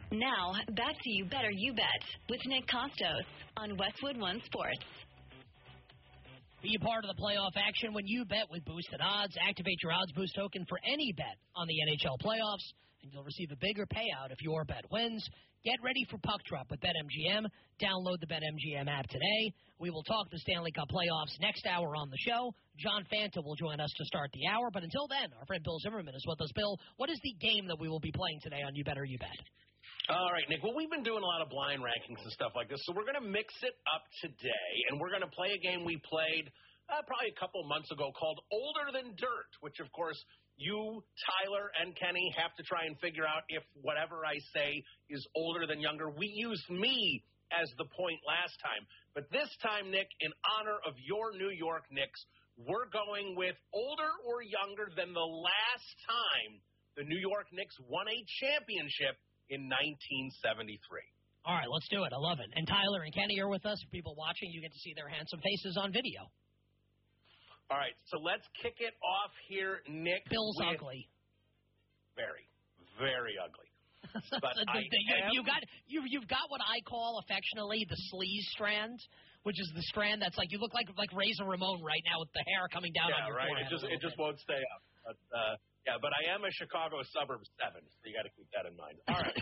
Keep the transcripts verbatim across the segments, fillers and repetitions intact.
Now, back to You Better You Bet with Nick Costos on Westwood One Sports. Be a part of the playoff action when you bet with boosted odds. Activate your odds boost token for any bet on the N H L playoffs, and you'll receive a bigger payout if your bet wins. Get ready for Puck Drop with BetMGM. Download the BetMGM app today. We will talk the Stanley Cup playoffs next hour on the show. John Fanta will join us to start the hour, but until then, our friend Bill Zimmerman is with us. Bill, what is the game that we will be playing today on You Better You Bet? All right, Nick. Well, we've been doing a lot of blind rankings and stuff like this, so we're going to mix it up today, and we're going to play a game we played uh, probably a couple months ago called Older Than Dirt, which, of course, you, Tyler, and Kenny have to try and figure out if whatever I say is older than younger. We used me as the point last time, but this time, Nick, in honor of your New York Knicks, we're going with older or younger than the last time the New York Knicks won a championship in nineteen seventy-three. All right, let's do it. I love it. And Tyler and Kenny are with us. For people watching, you get to see their handsome faces on video. All right, so let's kick it off here, Nick. Bill's with... ugly. Very, very ugly. But the, I the, am... you got you you've got what I call affectionately the sleaze strand, which is the strand that's like you look like like Razor Ramon right now with the hair coming down yeah, on your right. forehead. It just it bit. just won't stay up. But, uh, yeah, but I am a Chicago suburb seven, so you got to keep that in mind. All right.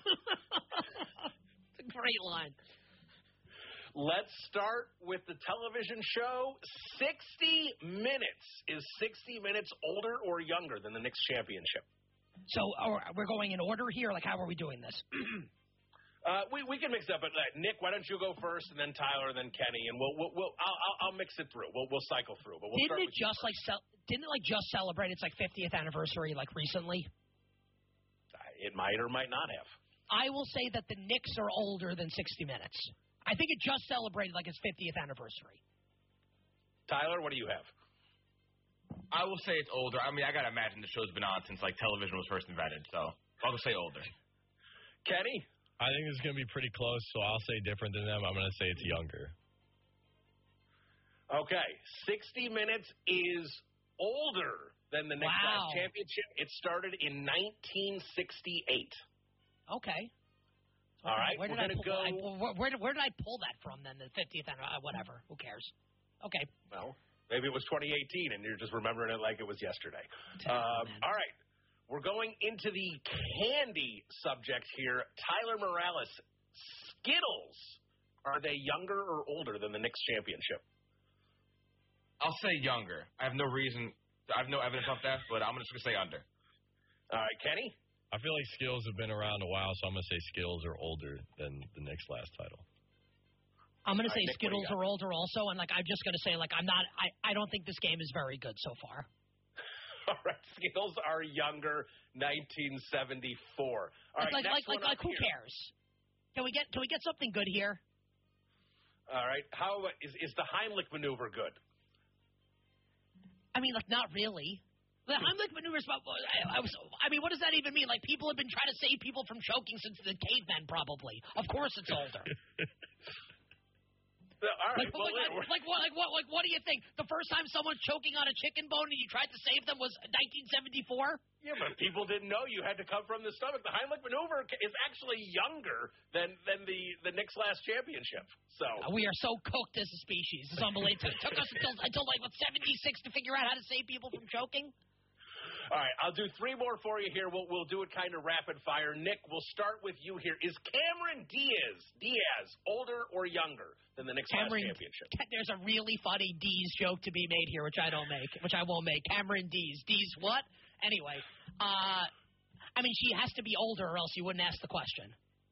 It's a great line. Let's start with the television show. sixty minutes. Is sixty minutes older or younger than the Knicks championship? So are, we're going in order here? Like, how are we doing this? uh, we we can mix it up. But uh, Nick, why don't you go first, and then Tyler, and then Kenny, and we'll we'll, we'll I'll, I'll I'll mix it through. We'll we'll cycle through. But we'll didn't start it with just like ce- didn't it like just celebrate its like fiftieth anniversary like recently? It might or might not have. I will say that the Knicks are older than sixty minutes. I think it just celebrated like its fiftieth anniversary. Tyler, what do you have? I will say it's older. I mean, I got to imagine the show's been on since, like, television was first invented, so I'll just say older. Kenny? I think this is going to be pretty close, so I'll say different than them. I'm going to say it's younger. Okay. sixty minutes is older than the Knicks wow. last championship. It started in nineteen sixty-eight. Okay. All right. Where did we're I going to pull, go. I, where, where, where did I pull that from then, the fiftieth anniversary? Uh, whatever. Who cares? Okay. Well, maybe it was twenty eighteen, and you're just remembering it like it was yesterday. Um, all right. We're going into the candy subject here. Tyler Morales, Skittles. Are they younger or older than the Knicks championship? I'll say younger. I have no reason. I have no evidence of that, but I'm just going to say under. All right, Kenny? I feel like Skittles have been around a while, so I'm going to say Skittles are older than the Knicks' last title. I'm going to say right, Nick, Skittles are older also, and like I'm just going to say like I'm not. I, I don't think this game is very good so far. All right, Skittles are younger, nineteen seventy-four. All right, like next like one like, like up who here. cares? Can we get can we get something good here? All right, how is is the Heimlich maneuver good? I mean, like not really. The Heimlich maneuver is about. I, I was. I mean, what does that even mean? Like people have been trying to save people from choking since the cavemen, probably. Of course, it's older. All right. Like, Well, like, like, like, what, like, what, like, what do you think? The first time someone's choking on a chicken bone and you tried to save them was nineteen seventy-four? Yeah, but people didn't know you had to come from the stomach. The Heimlich maneuver is actually younger than, than the, the Knicks' last championship. So uh, we are so cooked as a species. It's unbelievable. It took us until, until like, what, seventy-six to figure out how to save people from choking? All right, I'll do three more for you here. We'll we'll do it kind of rapid fire. Nick, we'll start with you here. Is Cameron Diaz Diaz older or younger than the Knicks' Cameron, last championship? There's a really funny D's joke to be made here, which I don't make, which I won't make. Cameron D's. D's what? Anyway, uh, I mean, she has to be older or else you wouldn't ask the question.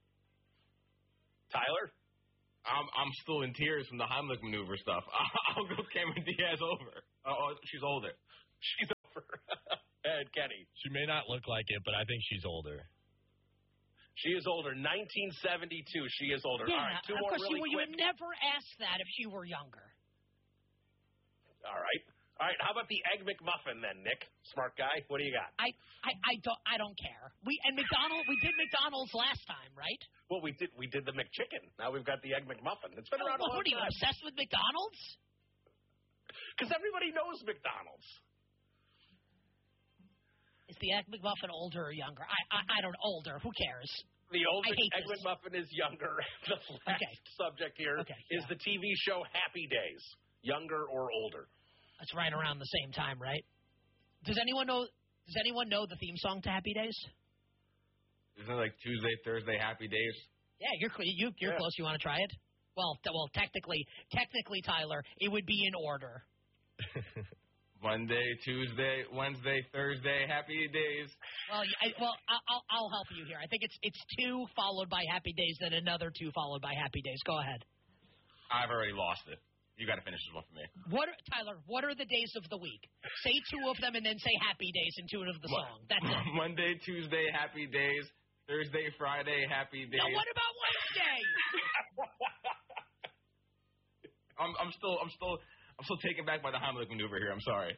Tyler? I'm I'm still in tears from the Heimlich maneuver stuff. I'll go Cameron Diaz over. Oh, she's older. She's over. And Kenny. She may not look like it, but I think she's older. She is older. nineteen seventy-two. She is older. Yeah, All right, two of more course really you, you quick. would never ask that if she were younger. All right. All right. How about the Egg McMuffin then, Nick? Smart guy. What do you got? I, I, I don't I don't care. We and McDonald we did McDonald's last time, right? Well, we did we did the McChicken. Now we've got the Egg McMuffin. It's been Oh, around a long what are you time. obsessed with McDonald's? Because everybody knows McDonald's. Is the Egg McMuffin older or younger? I, I I don't older. Who cares? The older I hate egg this. McMuffin is younger. The last Okay. subject here Okay, is yeah. the T V show Happy Days, younger or older. That's right around the same time, right? Does anyone know? Does anyone know the theme song to Happy Days? Isn't it like Tuesday, Thursday, Happy Days? Yeah, you're cl- you, you're Yeah. close. You want to try it? Well, t- well, technically, technically, Tyler, it would be in order. Monday, Tuesday, Wednesday, Thursday, Happy Days. Well, I, well, I- I'll I'll help you here. I think it's it's two followed by Happy Days, then another two followed by Happy Days. Go ahead. I've already lost it. You got to finish this one for me. What are, Tyler? What are the days of the week? Say two of them and then say Happy Days in tune of the Mo- song. That's it. Monday, Tuesday, Happy Days. Thursday, Friday, Happy Days. Now, what about Wednesday? I'm, I'm still, I'm still, I'm still taken back by the Heimlich maneuver here. I'm sorry.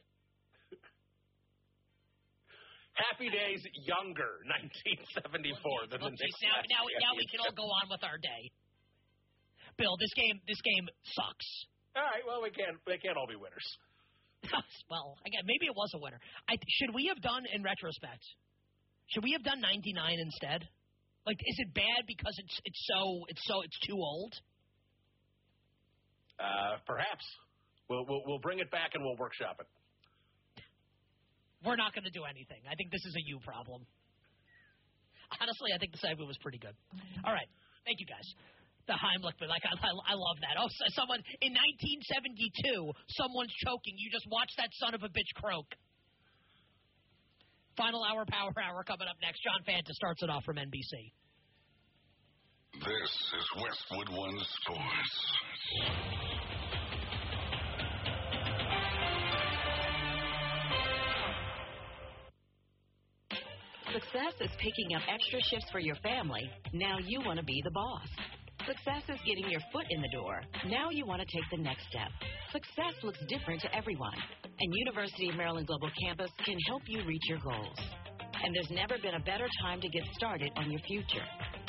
Happy Days, younger, nineteen seventy-four. Than Well, the geez, Knicks now, last now, now we championship. can all go on with our day. Bill, this game, this game sucks. All right, well, we can't, they can't all be winners. Well, again, maybe it was a winner. I, should we have done, in retrospect, should we have done ninety-nine instead? Like, is it bad because it's it's so it's so it's too old? Uh, perhaps. We'll, we'll, we'll bring it back and we'll workshop it. We're not going to do anything. I think this is a you problem. Honestly, I think the segment was pretty good. All right, thank you guys. The Heimlich, but like I, I, I love that. Oh, so someone in nineteen seventy-two, someone's choking. You just watch that son of a bitch croak. Final hour, power hour coming up next. John Fanta starts it off from N B C. This is Westwood One Sports. Success is picking up extra shifts for your family. Now you want to be the boss. Success is getting your foot in the door. Now you want to take the next step. Success looks different to everyone, and University of Maryland Global Campus can help you reach your goals. And there's never been a better time to get started on your future.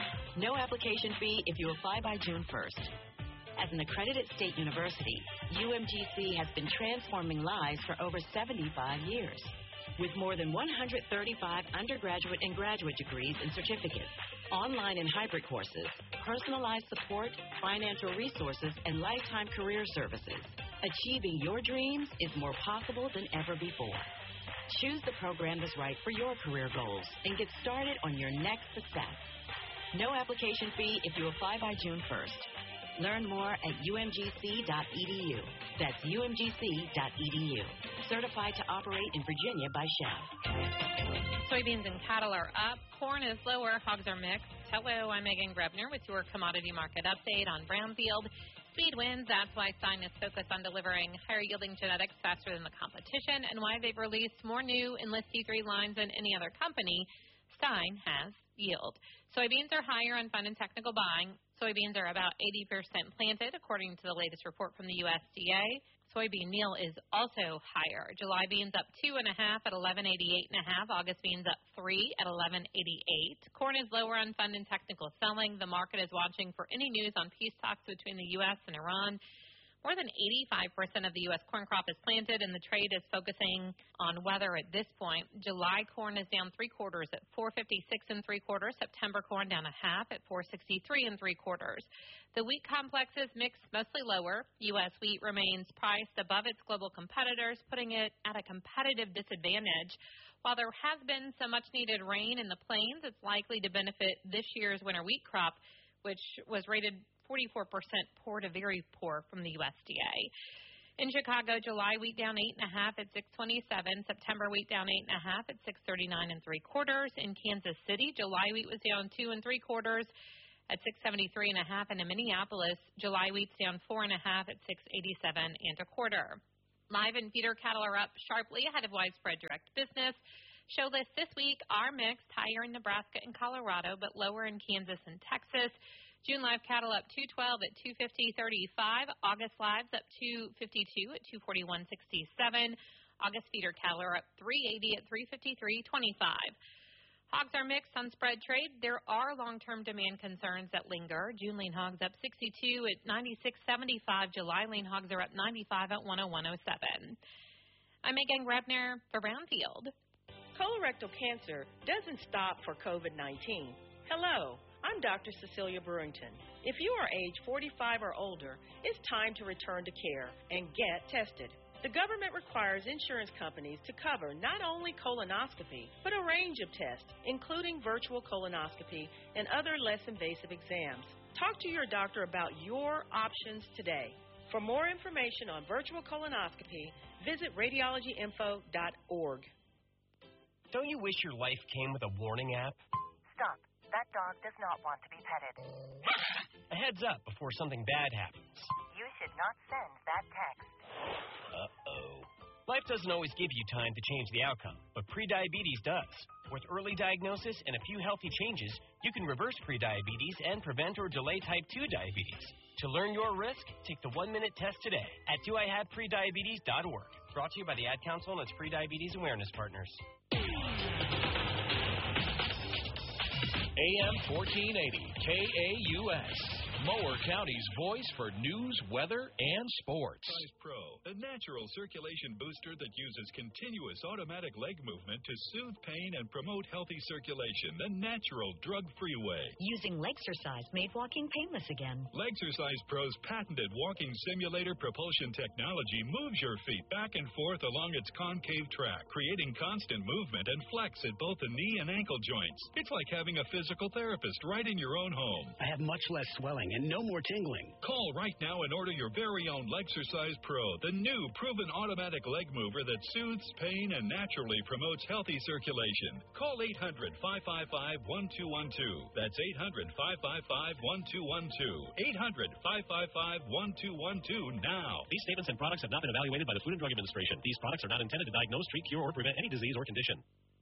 No application fee if you apply by June first. As an accredited state university, U M G C has been transforming lives for over seventy-five years. With more than one hundred thirty-five undergraduate and graduate degrees and certificates, online and hybrid courses, personalized support, financial resources, and lifetime career services, achieving your dreams is more possible than ever before. Choose the program that's right for your career goals and get started on your next success. No application fee if you apply by June first. Learn more at U M G C dot E D U. That's U M G C dot E D U. Certified to operate in Virginia by Shell. Soybeans and cattle are up. Corn is lower. Hogs are mixed. Hello, I'm Megan Grebner with your commodity market update on Brownfield. Speed wins. That's why Stein is focused on delivering higher-yielding genetics faster than the competition and why they've released more new Enlist T three lines than any other company. Stein has yield. Soybeans are higher on fund and technical buying. Soybeans are about eighty percent planted, according to the latest report from the U S D A. Soybean meal is also higher. July beans up two and a half at eleven eighty-eight and a half. August beans up three at eleven eighty-eight. Corn is lower on fund and technical selling. The market is watching for any news on peace talks between the U S and Iran. More than eighty-five percent of the U S corn crop is planted, and the trade is focusing on weather at this point. July corn is down three quarters at four fifty-six and three quarters. September corn down a half at four sixty-three and three quarters. The wheat complex is mixed, mostly lower. U S wheat remains priced above its global competitors, putting it at a competitive disadvantage. While there has been some much-needed rain in the plains, it's likely to benefit this year's winter wheat crop, which was rated forty-four percent poor to very poor from the U S D A. In Chicago, July wheat down eight and a half at six twenty-seven. September wheat down eight and a half at six thirty-nine and three quarters. In Kansas City, July wheat was down two and three quarters at six seventy-three and a half. And in Minneapolis, July wheat's down four and a half at six eighty-seven and a quarter. Live and feeder cattle are up sharply ahead of widespread direct business. Show lists this week are mixed, higher in Nebraska and Colorado, but lower in Kansas and Texas. June live cattle up two twelve at two fifty thirty-five. August lives up two fifty-two at two forty-one sixty-seven. August feeder cattle are up three eighty at three fifty-three twenty-five. Hogs are mixed on spread trade. There are long-term demand concerns that linger. June lean hogs up sixty-two at ninety-six seventy-five. July lean hogs are up ninety-five at one oh one oh seven. I'm Megan Grebner for Brownfield. Colorectal cancer doesn't stop for COVID nineteen. Hello, I'm Doctor Cecilia Brewington. If you are age forty-five or older, it's time to return to care and get tested. The government requires insurance companies to cover not only colonoscopy, but a range of tests, including virtual colonoscopy and other less invasive exams. Talk to your doctor about your options today. For more information on virtual colonoscopy, visit radiology info dot org. Don't you wish your life came with a warning app? Stop. That dog does not want to be petted. A heads up before something bad happens. You should not send that text. Uh-oh. Life doesn't always give you time to change the outcome, but prediabetes does. With early diagnosis and a few healthy changes, you can reverse prediabetes and prevent or delay type two diabetes. To learn your risk, take the one-minute test today at do I have prediabetes dot org. Brought to you by the Ad Council and its prediabetes awareness partners. A M fourteen eighty K A U S, Mower County's voice for news, weather, and sports. Pro, a natural circulation booster that uses continuous automatic leg movement to soothe pain and promote healthy circulation, the natural drug-free way. Using Legsercise made walking painless again. Legsercise Pro's patented walking simulator propulsion technology moves your feet back and forth along its concave track, creating constant movement and flex at both the knee and ankle joints. It's like having a physical therapist right in your own home. I have much less swelling and no more tingling. Call right now and order your very own Legsercise Pro, the new proven automatic leg mover that soothes pain and naturally promotes healthy circulation. Call eight hundred, five five five, one two one two. That's eight hundred, five five five, one two one two. eight hundred, five five five, one two one two now. These statements and products have not been evaluated by the Food and Drug Administration. These products are not intended to diagnose, treat, cure, or prevent any disease or condition.